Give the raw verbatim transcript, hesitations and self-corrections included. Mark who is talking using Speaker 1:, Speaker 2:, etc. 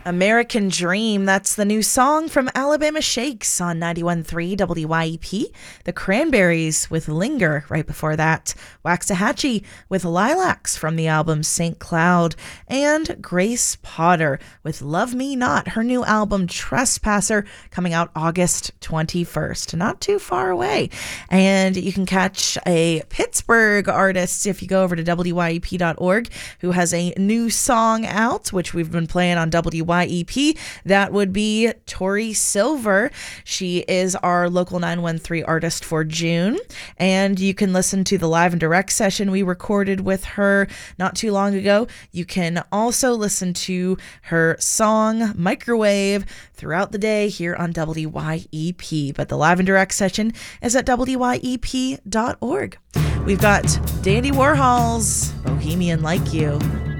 Speaker 1: American Dream, that's the new song from Alabama Shakes on ninety-one point three W Y E P. The Cranberries with Linger right before that. Waxahachie with Lilacs from the album Saint Cloud. And Grace Potter with Love Me Not, her new album Trespasser, coming out August twenty-first. Not too far away. And you can catch a Pittsburgh artist if you go over to W Y E P dot org who has a new song out, which we've been playing on W Y E P. That would be Tori Silver. She is our local nine one three artist for June, and you can listen to the live and direct session we recorded with her not too long ago. You can also listen to her song Microwave throughout the day here on W Y E P, but the live and direct session is at W Y E P dot org. We've got Dandy Warhol's Bohemian Like You.